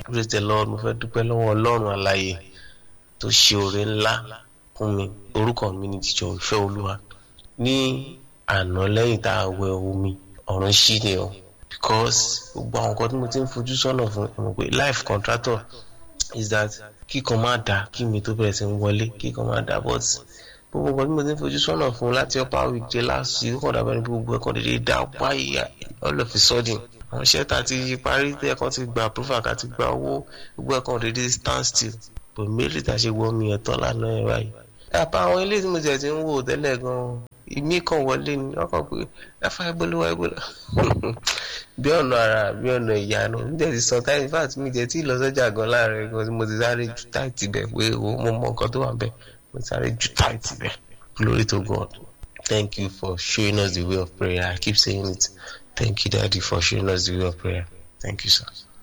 praise the Lord. Mo fẹ́ dúpẹ́ lọ́wọ́ Ọlọ́run alààyè tó ṣe oore ńlá fún mi. Orúkọ mi ni Jíjọ Ìfẹ́olúwa. Ní àná lẹ́yìn tá a wẹ omi ọ̀run ṣí ni o, because gbogbo àwọn nǹkan tí mo ti ń fojú sọ́nà fún mo pé life contractor is that kíkan máa dà kí mi tó bẹ̀rẹ̀ sí ń wọlé kíkan máa dà, but gbogbo nǹkan tí mo ti ń fojú sọ́nà fún láti upper week dé last week ó kàn dàbẹ́ ní gbogbo ẹ̀kan dédé dá páyà all of a sudden. Àwọn iṣẹ́ tá a ti parí tí ẹ̀kan ti gba approval ká ti gba owó gbogbo ẹ̀kan dédé stand still, but méjì tá a ṣe wọ́ mi ẹ̀tọ́ lánàá ẹ̀ báyìí. Àpá àwọn ilé tí mo ti ń wò tẹ́lẹ̀ gan-an ìmí kan wọlé ni wọ́n kàn pé ẹ̀fà ìgbóluwà bí ọ̀nà ara bí ọ̀nà ìyanu níjẹ́ ti sọ táyì fat mi jẹ́ tí lọ sọ́jà gan láàrin gan tí mo ti sáré ju táìtì bẹ̀ pé mo mọ nǹkan tó wà bẹ̀ mo ti sáré ju táìtì bẹ̀. Glory to God. Thank you for showing us the way of prayer. I keep saying it. Thank you, Daddy, for showing us the way of prayer. Thank you, sir.